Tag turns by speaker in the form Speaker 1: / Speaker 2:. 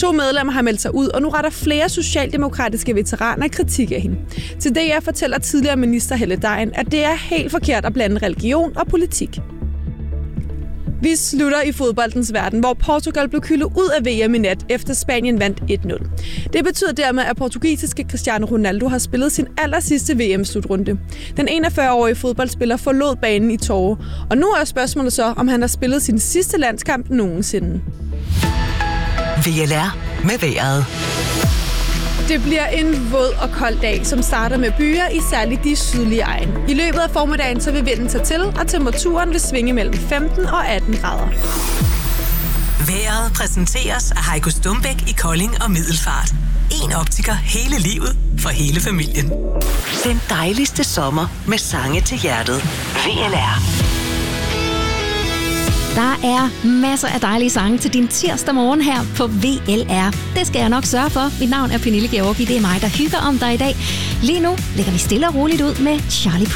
Speaker 1: 2 medlemmer har meldt sig ud, og nu retter flere socialdemokratiske veteraner kritik af hende. Til DR fortæller tidligere minister Helle Degn, at det er helt forkert at blande religion og politik. Vi slutter i fodboldens verden, hvor Portugal blev kylet ud af VM i nat, efter Spanien vandt 1-0. Det betyder dermed, at portugisiske Cristiano Ronaldo har spillet sin allersidste VM-slutrunde. Den 41-årige fodboldspiller forlod banen i tårer, og nu er spørgsmålet så, om han har spillet sin sidste landskamp nogensinde.
Speaker 2: VLR med vejret.
Speaker 1: Det bliver en våd og kold dag, som starter med byer i særligt de sydlige egne. I løbet af formiddagen så vil vinden tage til, og temperaturen vil svinge mellem 15 og 18 grader.
Speaker 2: Vejret præsenteres af Heiko Stumbæk i Kolding og Middelfart. En optiker hele livet for hele familien. Den dejligste sommer med sange til hjertet. VLR.
Speaker 3: Der er masser af dejlige sange til din tirsdag morgen her på VLR. Det skal jeg nok sørge for. Mit navn er Pernille Georgi. Det er mig, der hygger om dig i dag. Lige nu lægger vi stille og roligt ud med Charlie